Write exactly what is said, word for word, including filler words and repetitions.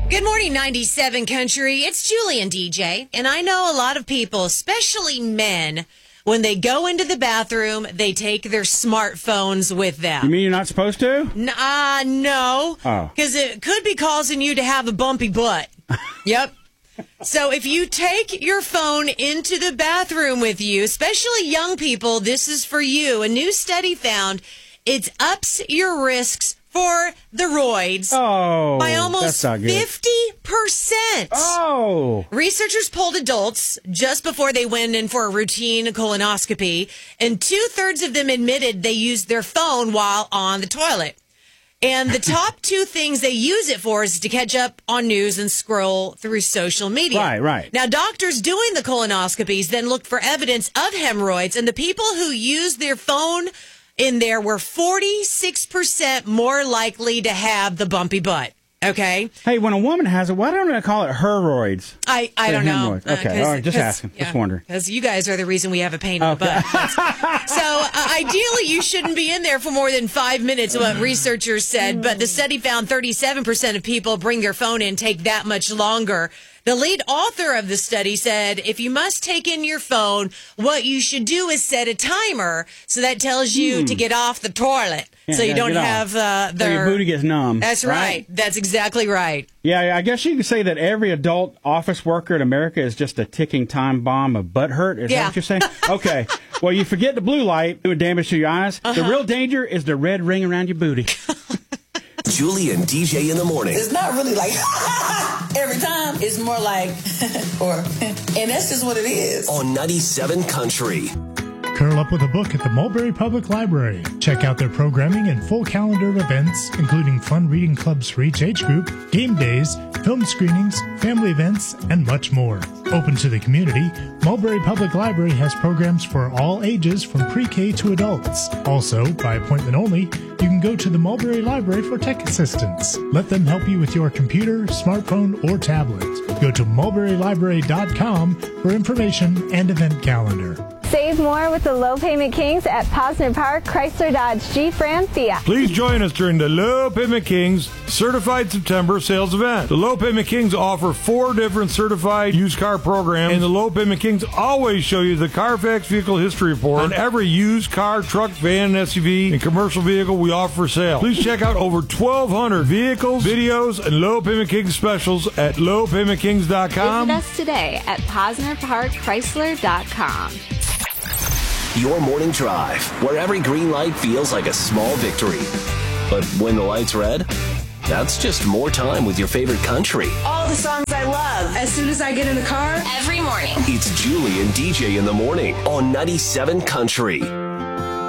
Good morning, ninety-seven Country. It's Julie and D J. And I know a lot of people, especially men, when they go into the bathroom, they take their smartphones with them. You mean you're not supposed to? N- uh, no. Oh. Because it could be causing you to have a bumpy butt. Yep. So if you take your phone into the bathroom with you, especially young people, this is for you. A new study found it ups your risks for the roids oh, by almost fifty percent. Oh. Researchers polled adults just before they went in for a routine colonoscopy, and two-thirds of them admitted they used their phone while on the toilet. And the top two things they use it for is to catch up on news and scroll through social media. Right, right. Now, doctors doing the colonoscopies then look for evidence of hemorrhoids, and the people who use their phone in there were forty-six percent more likely to have the bumpy butt. Okay? Hey, when a woman has it, why don't I call it hemorrhoids? I, I don't know. Uh, okay, all right, just asking. Yeah, just wondering. Because you guys are the reason we have a pain in okay. the butt. So, uh, ideally, you shouldn't be in there for more than five minutes, what researchers said. But the study found thirty-seven percent of people bring their phone in take that much longer. The lead author of the study said, if you must take in your phone, what you should do is set a timer. So that tells you hmm. to get off the toilet. Yeah, so you don't have uh, the... So your booty gets numb. That's right. right. That's exactly right. Yeah, I guess you can say that every adult office worker in America is just a ticking time bomb of butt hurt. Is yeah. that what you're saying? Okay. Well, you forget the blue light. It would damage to your eyes. Uh-huh. The real danger is the red ring around your booty. Julie and D J in the morning. It's not really like every time. It's more like, or, and that's just what it is. On ninety-seven Country. Curl up with a book at the Mulberry Public Library. Check out their programming and full calendar of events, including fun reading clubs for each age group, game days, film screenings, family events, and much more. Open to the community, Mulberry Public Library has programs for all ages from pre-K to adults. Also, by appointment only, you can go to the Mulberry Library for tech assistance. Let them help you with your computer, smartphone, or tablet. Go to mulberry library dot com for information and event calendar. Save more with the Low Payment Kings at Posner Park, Chrysler Dodge Jeep Ram Fiat. Please join us during the Low Payment Kings Certified September sales event. The Low Payment Kings offer four different certified used car programs, and the Low Payment Kings always show you the Carfax Vehicle History Report on every used car, truck, van, S U V, and commercial vehicle we offer for sale. Please check out over twelve hundred vehicles, videos, and Low Payment Kings specials at low payment kings dot com. Visit us today at Posner Park Chrysler dot com. Your morning drive, where every green light feels like a small victory. But when the light's red, that's just more time with your favorite country. All the songs I love. As soon as I get in the car, every morning. It's Julie and D J in the morning on ninety-seven Country.